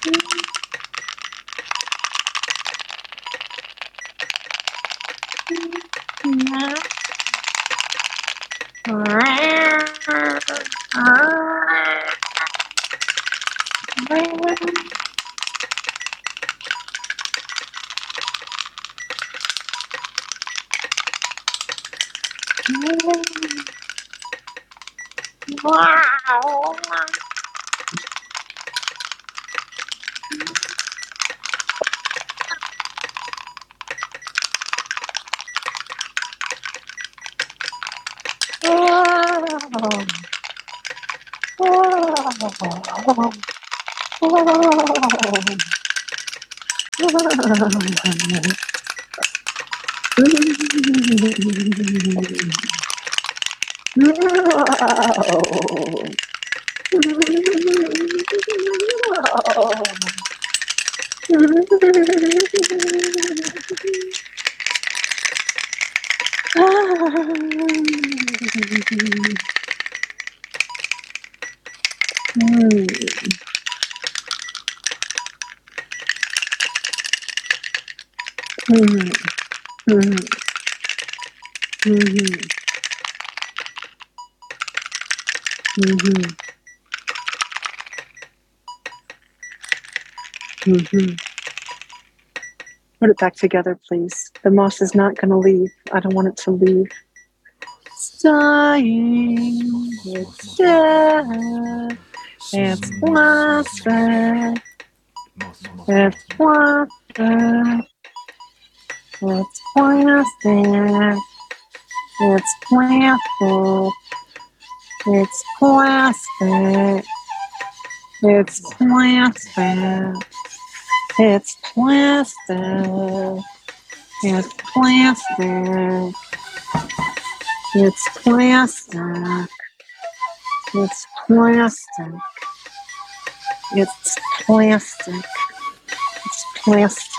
Put it back together, please. The moss is not going to leave. I don't want it to leave. It's dying. It's dead. It's plastic. It's plastic. It's plastic. It's plastic. It's plastic. It's plastic. It's plastic. It's plastic. It's plastic. It's plastic. It's plastic. It's plastic.